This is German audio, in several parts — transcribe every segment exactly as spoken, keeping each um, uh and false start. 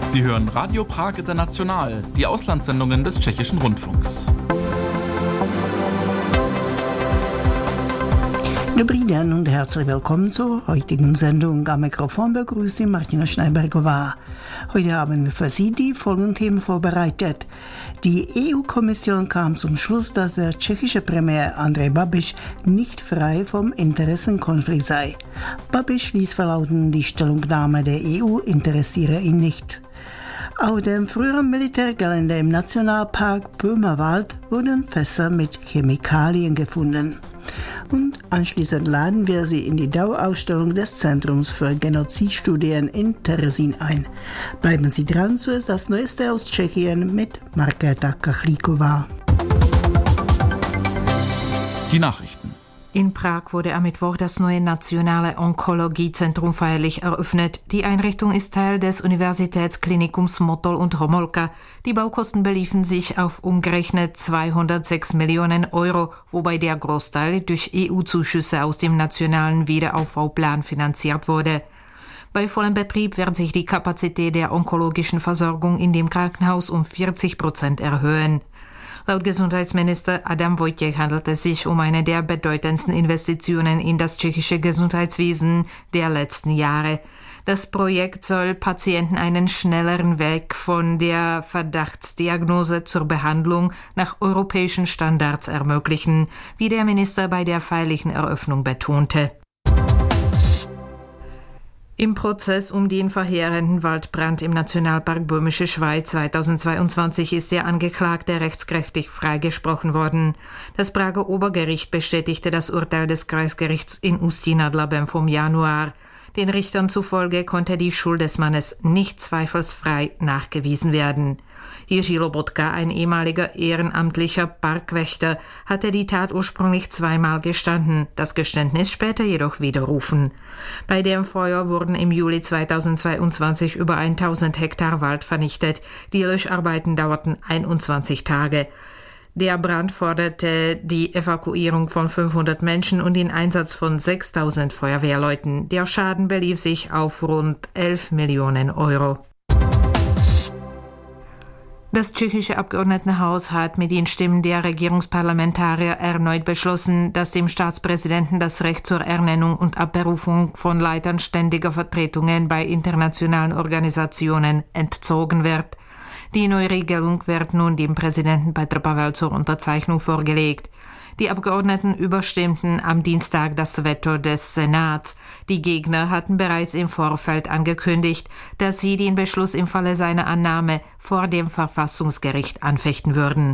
Sie hören Radio Prag International, die Auslandssendungen des Tschechischen Rundfunks. Dobrý den und herzlich willkommen zur heutigen Sendung. Am Mikrofon begrüßt Sie Martina Schneibergová. Heute haben wir für Sie die folgenden Themen vorbereitet. Die E U-Kommission kam zum Schluss, dass der tschechische Premier Andrej Babiš nicht frei vom Interessenkonflikt sei. Babiš ließ verlauten, die Stellungnahme der E U interessiere ihn nicht. Auf dem früheren Militärgelände im Nationalpark Böhmerwald wurden Fässer mit Chemikalien gefunden. Und anschließend laden wir Sie in die Dauerausstellung des Zentrums für Genozidstudien in Terezín ein. Bleiben Sie dran, so ist das Neueste aus Tschechien mit Markéta Kachlíková. Die Nachrichten. In Prag wurde am Mittwoch das neue Nationale Onkologiezentrum feierlich eröffnet. Die Einrichtung ist Teil des Universitätsklinikums Motol und Homolka. Die Baukosten beliefen sich auf umgerechnet zweihundertsechs Millionen Euro, wobei der Großteil durch E U-Zuschüsse aus dem nationalen Wiederaufbauplan finanziert wurde. Bei vollem Betrieb wird sich die Kapazität der onkologischen Versorgung in dem Krankenhaus um vierzig Prozent erhöhen. Laut Gesundheitsminister Adam Vojtěch handelt es sich um eine der bedeutendsten Investitionen in das tschechische Gesundheitswesen der letzten Jahre. Das Projekt soll Patienten einen schnelleren Weg von der Verdachtsdiagnose zur Behandlung nach europäischen Standards ermöglichen, wie der Minister bei der feierlichen Eröffnung betonte. Im Prozess um den verheerenden Waldbrand im Nationalpark Böhmische Schweiz zweitausendzweiundzwanzig ist der Angeklagte rechtskräftig freigesprochen worden. Das Prager Obergericht bestätigte das Urteil des Kreisgerichts in Ústí nad Labem vom Januar. Den Richtern zufolge konnte die Schuld des Mannes nicht zweifelsfrei nachgewiesen werden. Jiří Lobotka, ein ehemaliger ehrenamtlicher Parkwächter, hatte die Tat ursprünglich zweimal gestanden, das Geständnis später jedoch widerrufen. Bei dem Feuer wurden im Juli zweitausendzweiundzwanzig über tausend Hektar Wald vernichtet. Die Löscharbeiten dauerten einundzwanzig Tage. Der Brand forderte die Evakuierung von fünfhundert Menschen und den Einsatz von sechstausend Feuerwehrleuten. Der Schaden belief sich auf rund elf Millionen Euro. Das tschechische Abgeordnetenhaus hat mit den Stimmen der Regierungsparlamentarier erneut beschlossen, dass dem Staatspräsidenten das Recht zur Ernennung und Abberufung von Leitern ständiger Vertretungen bei internationalen Organisationen entzogen wird. Die Neuregelung wird nun dem Präsidenten Petr Pavel zur Unterzeichnung vorgelegt. Die Abgeordneten überstimmten am Dienstag das Veto des Senats. Die Gegner hatten bereits im Vorfeld angekündigt, dass sie den Beschluss im Falle seiner Annahme vor dem Verfassungsgericht anfechten würden.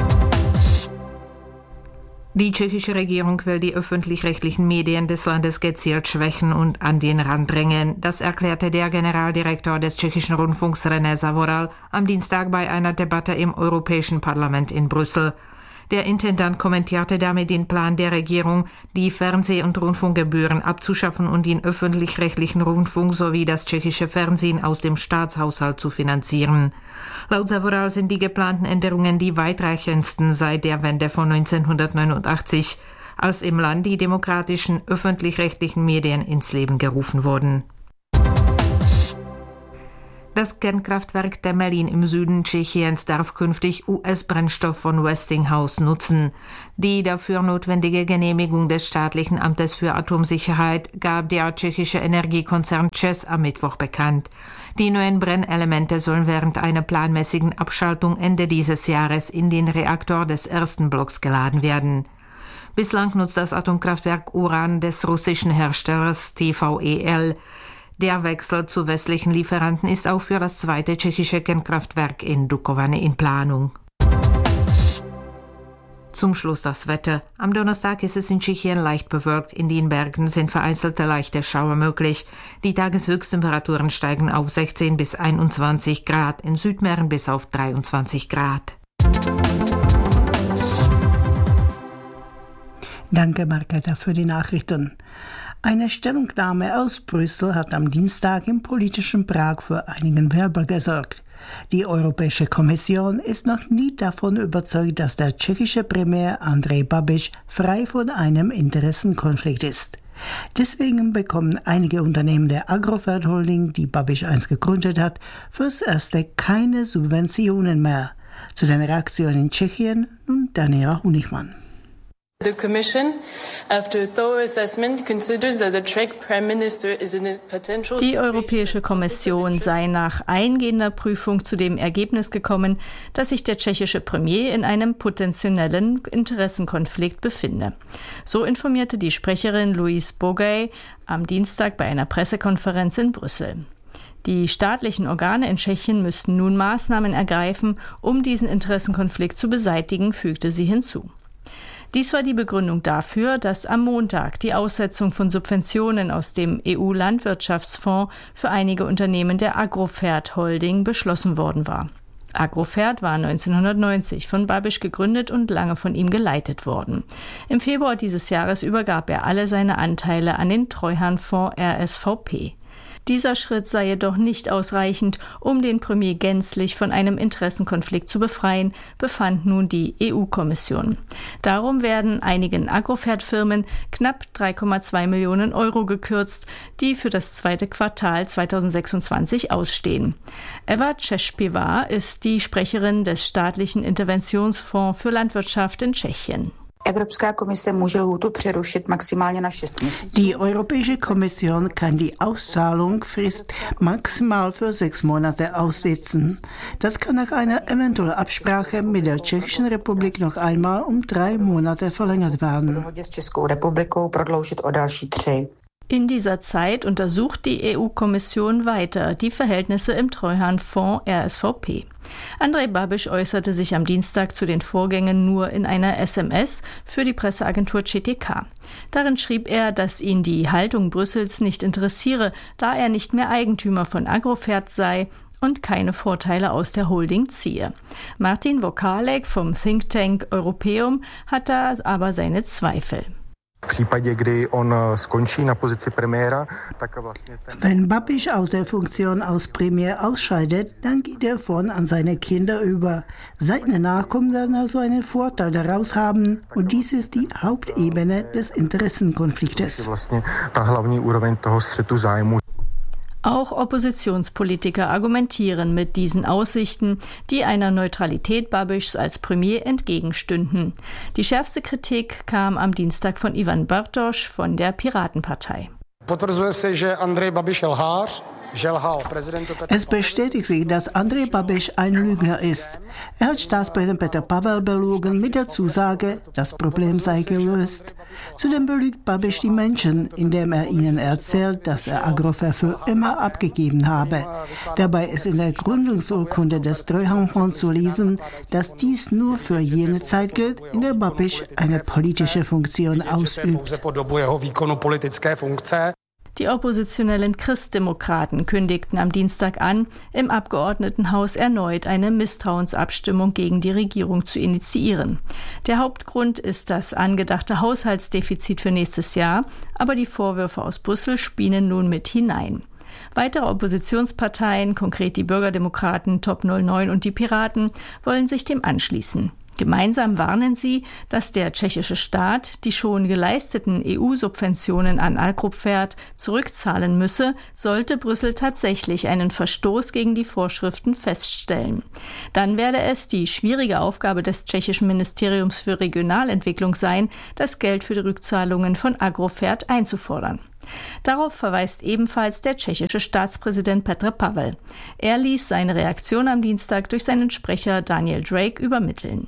Die tschechische Regierung will die öffentlich-rechtlichen Medien des Landes gezielt schwächen und an den Rand drängen. Das erklärte der Generaldirektor des tschechischen Rundfunks René Zavoral am Dienstag bei einer Debatte im Europäischen Parlament in Brüssel. Der Intendant kommentierte damit den Plan der Regierung, die Fernseh- und Rundfunkgebühren abzuschaffen und den öffentlich-rechtlichen Rundfunk sowie das tschechische Fernsehen aus dem Staatshaushalt zu finanzieren. Laut Zavoral sind die geplanten Änderungen die weitreichendsten seit der Wende von neunzehnhundertneunundachtzig, als im Land die demokratischen öffentlich-rechtlichen Medien ins Leben gerufen wurden. Das Kernkraftwerk Temelín im Süden Tschechiens darf künftig U S-Brennstoff von Westinghouse nutzen. Die dafür notwendige Genehmigung des staatlichen Amtes für Atomsicherheit gab der tschechische Energiekonzern ČEZ am Mittwoch bekannt. Die neuen Brennelemente sollen während einer planmäßigen Abschaltung Ende dieses Jahres in den Reaktor des ersten Blocks geladen werden. Bislang nutzt das Atomkraftwerk Uran des russischen Herstellers T V E L. Der Wechsel zu westlichen Lieferanten ist auch für das zweite tschechische Kernkraftwerk in Dukovany in Planung. Zum Schluss das Wetter. Am Donnerstag ist es in Tschechien leicht bewölkt. In den Bergen sind vereinzelte leichte Schauer möglich. Die Tageshöchsttemperaturen steigen auf sechzehn bis einundzwanzig Grad, in Südmähren bis auf dreiundzwanzig Grad. Danke, Markéta, für die Nachrichten. Eine Stellungnahme aus Brüssel hat am Dienstag im politischen Prag für einigen Wirbel gesorgt. Die Europäische Kommission ist noch nie davon überzeugt, dass der tschechische Premier Andrej Babiš frei von einem Interessenkonflikt ist. Deswegen bekommen einige Unternehmen der Agrofert Holding, die Babiš einst gegründet hat, fürs Erste keine Subventionen mehr. Zu den Reaktionen in Tschechien nun Daniela Honigmann. The Commission, after a thorough assessment, considers that the Czech Prime Minister is in a potential Die Europäische Kommission sei nach eingehender Prüfung zu dem Ergebnis gekommen, dass sich der tschechische Premier in einem potenziellen Interessenkonflikt befinde. So informierte die Sprecherin Louise Bogey am Dienstag bei einer Pressekonferenz in Brüssel. Die staatlichen Organe in Tschechien müssten nun Maßnahmen ergreifen, um diesen Interessenkonflikt zu beseitigen, fügte sie hinzu. Dies war die Begründung dafür, dass am Montag die Aussetzung von Subventionen aus dem E U-Landwirtschaftsfonds für einige Unternehmen der Agrofert Holding beschlossen worden war. Agrofert war neunzehnhundertneunzig von Babiš gegründet und lange von ihm geleitet worden. Im Februar dieses Jahres übergab er alle seine Anteile an den Treuhandfonds R S V P. Dieser Schritt sei jedoch nicht ausreichend, um den Premier gänzlich von einem Interessenkonflikt zu befreien, befand nun die E U-Kommission. Darum werden einigen Agrofert-Firmen knapp drei Komma zwei Millionen Euro gekürzt, die für das zweite Quartal zweitausendsechsundzwanzig ausstehen. Eva Češpivá ist die Sprecherin des staatlichen Interventionsfonds für Landwirtschaft in Tschechien. Die Europäische Kommission kann die Auszahlungsfrist maximal für sechs Monate aussetzen. Das kann nach einer eventuellen Absprache mit der Tschechischen Republik noch einmal um drei Monate verlängert werden. In dieser Zeit untersucht die E U-Kommission weiter die Verhältnisse im Treuhandfonds R S V P. Andrej Babiš äußerte sich am Dienstag zu den Vorgängen nur in einer S M S für die Presseagentur C T K. Darin schrieb er, dass ihn die Haltung Brüssels nicht interessiere, da er nicht mehr Eigentümer von Agrofert sei und keine Vorteile aus der Holding ziehe. Martin Vokalek vom Think Tank Europeum hat da aber seine Zweifel. Wenn Babiš aus der Funktion als Premier ausscheidet, dann geht er von an seine Kinder über. Seine Nachkommen werden also einen Vorteil daraus haben und dies ist die Hauptebene des Interessenkonfliktes. Auch Oppositionspolitiker argumentieren mit diesen Aussichten, die einer Neutralität Babišs als Premier entgegenstünden. Die schärfste Kritik kam am Dienstag von Ivan Bartoš von der Piratenpartei. Es bestätigt sich, dass Andrej Babiš ein Lügner ist. Er hat Staatspräsident Petr Pavel belogen mit der Zusage, das Problem sei gelöst. Zudem belügt Babiš die Menschen, indem er ihnen erzählt, dass er Agrofert für immer abgegeben habe. Dabei ist in der Gründungsurkunde des Treuhandfonds zu lesen, dass dies nur für jene Zeit gilt, in der Babiš eine politische Funktion ausübt. Die oppositionellen Christdemokraten kündigten am Dienstag an, im Abgeordnetenhaus erneut eine Misstrauensabstimmung gegen die Regierung zu initiieren. Der Hauptgrund ist das angedachte Haushaltsdefizit für nächstes Jahr, aber die Vorwürfe aus Brüssel spielen nun mit hinein. Weitere Oppositionsparteien, konkret die Bürgerdemokraten, Top null neun und die Piraten, wollen sich dem anschließen. Gemeinsam warnen sie, dass der tschechische Staat die schon geleisteten E U-Subventionen an Agrofert zurückzahlen müsse, sollte Brüssel tatsächlich einen Verstoß gegen die Vorschriften feststellen. Dann werde es die schwierige Aufgabe des tschechischen Ministeriums für Regionalentwicklung sein, das Geld für die Rückzahlungen von Agrofert einzufordern. Darauf verweist ebenfalls der tschechische Staatspräsident Petr Pavel. Er ließ seine Reaktion am Dienstag durch seinen Sprecher Daniel Drake übermitteln.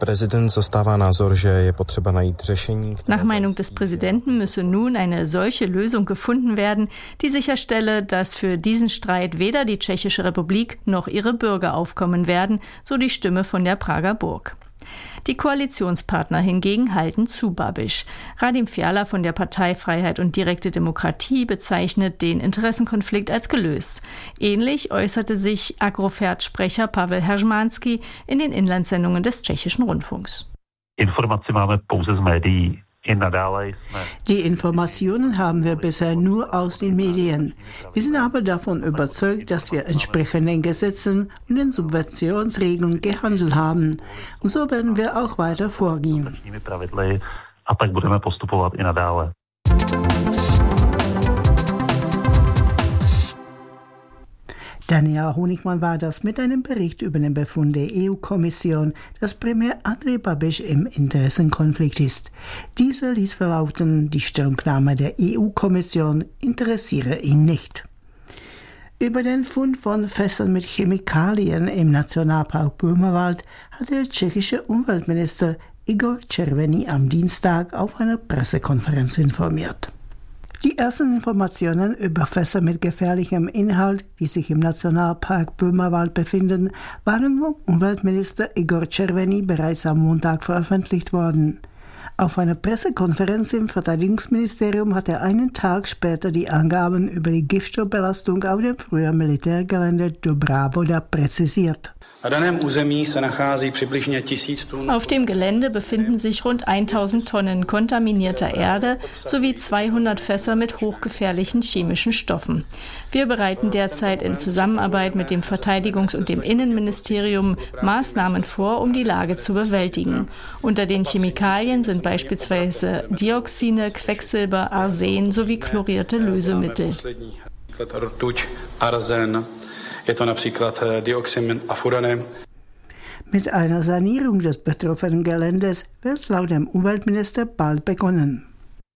Nach Meinung des Präsidenten müsse nun eine solche Lösung gefunden werden, die sicherstelle, dass für diesen Streit weder die Tschechische Republik noch ihre Bürger aufkommen werden, so die Stimme von der Prager Burg. Die Koalitionspartner hingegen halten zu Babiš. Radim Fiala von der Partei Freiheit und direkte Demokratie bezeichnet den Interessenkonflikt als gelöst. Ähnlich äußerte sich Agrofert-Sprecher Pavel Heřmanský in den Inlandssendungen des tschechischen Rundfunks. Informace máme pouze z médií. Die Informationen haben wir bisher nur aus den Medien. Wir sind aber davon überzeugt, dass wir entsprechend den Gesetzen und den Subventionsregeln gehandelt haben. Und so werden wir auch weiter vorgehen. A tak budeme postupovat i nadále. Daniela Honigmann war das mit einem Bericht über den Befund der E U-Kommission, dass Premier Andrej Babiš im Interessenkonflikt ist. Dieser ließ verlauten, die Stellungnahme der E U-Kommission interessiere ihn nicht. Über den Fund von Fässern mit Chemikalien im Nationalpark Böhmerwald hat der tschechische Umweltminister Igor Červený am Dienstag auf einer Pressekonferenz informiert. Die ersten Informationen über Fässer mit gefährlichem Inhalt, die sich im Nationalpark Böhmerwald befinden, waren vom Umweltminister Igor Červený bereits am Montag veröffentlicht worden. Auf einer Pressekonferenz im Verteidigungsministerium hat er einen Tag später die Angaben über die Giftstoffbelastung auf dem früheren Militärgelände Dobrá Voda präzisiert. Auf dem Gelände befinden sich rund tausend Tonnen kontaminierter Erde sowie zweihundert Fässer mit hochgefährlichen chemischen Stoffen. Wir bereiten derzeit in Zusammenarbeit mit dem Verteidigungs- und dem Innenministerium Maßnahmen vor, um die Lage zu bewältigen. Unter den Chemikalien sind beispielsweise Dioxine, Quecksilber, Arsen sowie chlorierte Lösemittel. Mit einer Sanierung des betroffenen Geländes wird laut dem Umweltminister bald begonnen.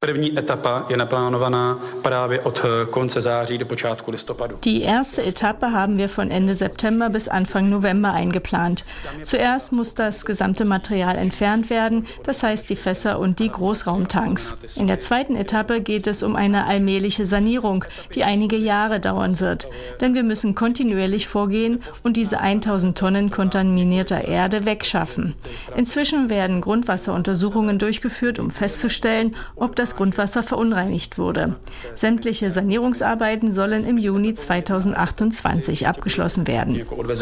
Die erste Etappe haben wir von Ende September bis Anfang November eingeplant. Zuerst muss das gesamte Material entfernt werden, das heißt die Fässer und die Großraumtanks. In der zweiten Etappe geht es um eine allmähliche Sanierung, die einige Jahre dauern wird. Denn wir müssen kontinuierlich vorgehen und diese tausend Tonnen kontaminierter Erde wegschaffen. Inzwischen werden Grundwasseruntersuchungen durchgeführt, um festzustellen, ob das Grundwasser verunreinigt wurde. Sämtliche Sanierungsarbeiten sollen im Juni zweitausendachtundzwanzig abgeschlossen werden.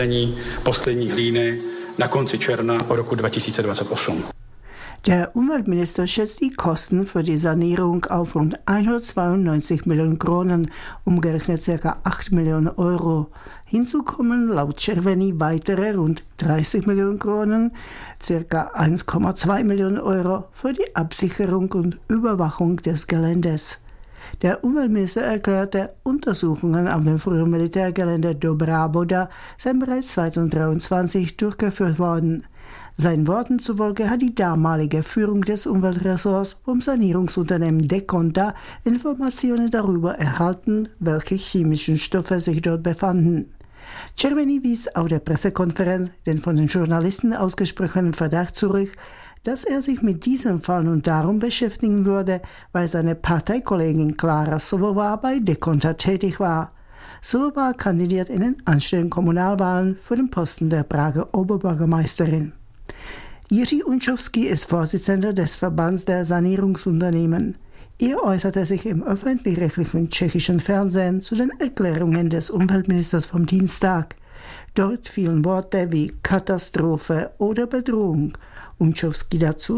Der Umweltminister schätzt die Kosten für die Sanierung auf rund hundertzweiundneunzig Millionen Kronen, umgerechnet ca. acht Millionen Euro. Hinzu kommen laut Červený weitere rund dreißig Millionen Kronen, ca. eins Komma zwei Millionen Euro für die Absicherung und Überwachung des Geländes. Der Umweltminister erklärte, Untersuchungen auf dem früheren Militärgelände Dobrá Voda seien bereits zweitausenddreiundzwanzig durchgeführt worden. Seinen Worten zufolge hat die damalige Führung des Umweltressorts vom Sanierungsunternehmen Deconta Informationen darüber erhalten, welche chemischen Stoffe sich dort befanden. Červený wies auf der Pressekonferenz den von den Journalisten ausgesprochenen Verdacht zurück, dass er sich mit diesem Fall nun darum beschäftigen würde, weil seine Parteikollegin Klára Sobolová bei Deconta tätig war. Sobolová kandidiert in den anstehenden Kommunalwahlen für den Posten der Prager Oberbürgermeisterin. Jiří Unčovský ist Vorsitzender des Verbands der Sanierungsunternehmen. Er äußerte sich im öffentlich-rechtlichen tschechischen Fernsehen zu den Erklärungen des Umweltministers vom Dienstag. Dort fielen Worte wie Katastrophe oder Bedrohung. Unčovský dazu.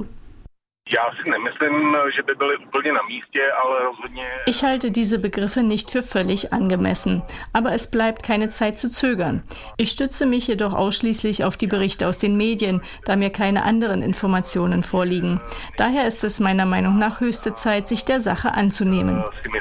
Ich halte diese Begriffe nicht für völlig angemessen, aber es bleibt keine Zeit zu zögern. Ich stütze mich jedoch ausschließlich auf die Berichte aus den Medien, da mir keine anderen Informationen vorliegen. Daher ist es meiner Meinung nach höchste Zeit, sich der Sache anzunehmen.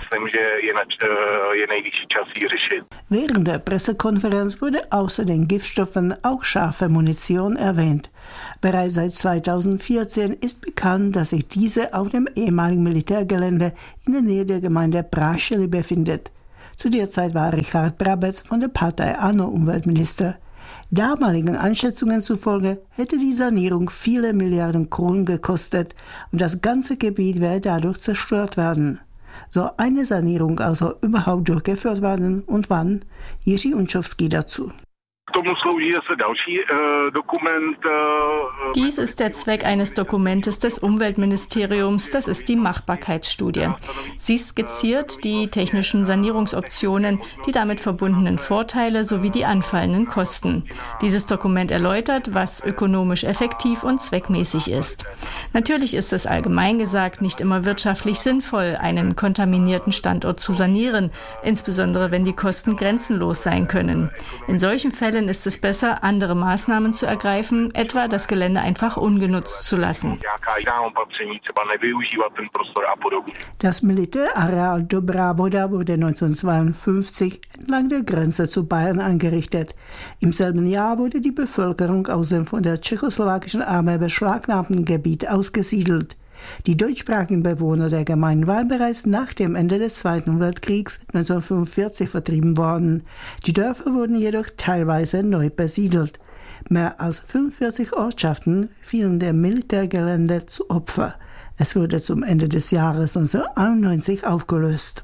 Während der Pressekonferenz wurde außer den Giftstoffen auch scharfe Munition erwähnt. Bereits seit zweitausendvierzehn ist bekannt, dass sich diese auf dem ehemaligen Militärgelände in der Nähe der Gemeinde Prášily befindet. Zu der Zeit war Richard Brabec von der Partei ANO Umweltminister. Damaligen Einschätzungen zufolge hätte die Sanierung viele Milliarden Kronen gekostet und das ganze Gebiet wäre dadurch zerstört werden. Soll eine Sanierung also überhaupt durchgeführt werden und wann? Jiří Unčovský dazu. Dies ist der Zweck eines Dokumentes des Umweltministeriums, das ist die Machbarkeitsstudie. Sie skizziert die technischen Sanierungsoptionen, die damit verbundenen Vorteile sowie die anfallenden Kosten. Dieses Dokument erläutert, was ökonomisch effektiv und zweckmäßig ist. Natürlich ist es allgemein gesagt nicht immer wirtschaftlich sinnvoll, einen kontaminierten Standort zu sanieren, insbesondere wenn die Kosten grenzenlos sein können. In solchen Fällen Fällen ist es besser, andere Maßnahmen zu ergreifen, etwa das Gelände einfach ungenutzt zu lassen. Das Militärareal Dobrá Voda wurde neunzehnhundertzweiundfünfzig entlang der Grenze zu Bayern eingerichtet. Im selben Jahr wurde die Bevölkerung aus dem von der tschechoslowakischen Armee beschlagnahmten Gebiet ausgesiedelt. Die deutschsprachigen Bewohner der Gemeinde waren bereits nach dem Ende des Zweiten Weltkriegs neunzehnhundertfünfundvierzig vertrieben worden. Die Dörfer wurden jedoch teilweise neu besiedelt. Mehr als fünfundvierzig Ortschaften fielen dem Militärgelände zu Opfer. Es wurde zum Ende des Jahres neunzehnhunderteinundneunzig aufgelöst.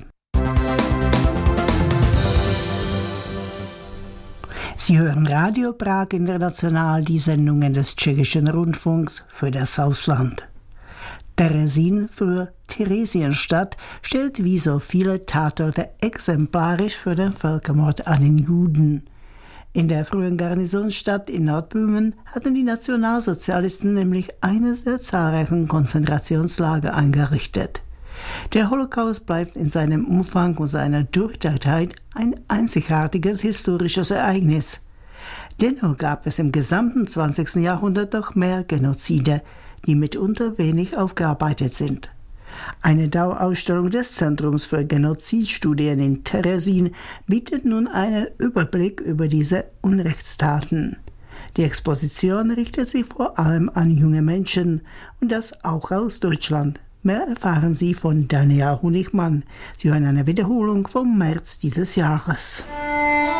Sie hören Radio Prag International, die Sendungen des tschechischen Rundfunks für das Ausland. Terezín, früher Theresienstadt, stellt wie so viele Tatorte exemplarisch für den Völkermord an den Juden. In der frühen Garnisonsstadt in Nordböhmen hatten die Nationalsozialisten nämlich eines der zahlreichen Konzentrationslager eingerichtet. Der Holocaust bleibt in seinem Umfang und seiner Durchdachtenheit ein einzigartiges historisches Ereignis. Dennoch gab es im gesamten zwanzigsten Jahrhundert noch mehr Genozide, die mitunter wenig aufgearbeitet sind. Eine Dauerausstellung des Zentrums für Genozidstudien in Terezín bietet nun einen Überblick über diese Unrechtstaten. Die Exposition richtet sich vor allem an junge Menschen und das auch aus Deutschland. Mehr erfahren Sie von Daniela Honigmann. Sie hören eine Wiederholung vom März dieses Jahres.